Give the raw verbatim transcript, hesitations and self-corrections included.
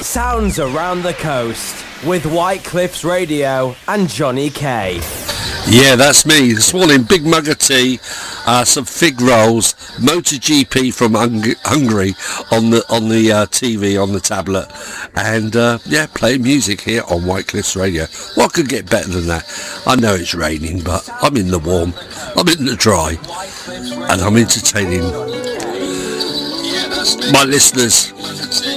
Sounds around the coast with White Cliffs Radio and Johnny K. Yeah, that's me. This morning, big mug of tea, uh, some fig rolls, MotoGP from Hung- Hungary on the on the uh, T V, on the tablet, and uh, yeah, playing music here on White Cliffs Radio. What could get better than that? I know it's raining, but I'm in the warm, I'm in the dry, and I'm entertaining my listeners